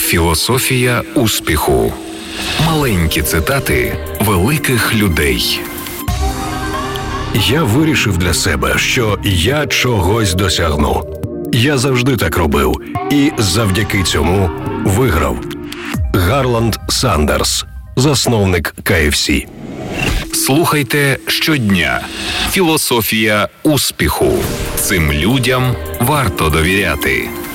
Філософія успіху. Маленькі цитати великих людей. Я вирішив для себе, що я чогось досягну. Я завжди так робив. І завдяки цьому виграв. Гарланд Сандерс, засновник KFC. Слухайте щодня. Філософія успіху. Цим людям варто довіряти.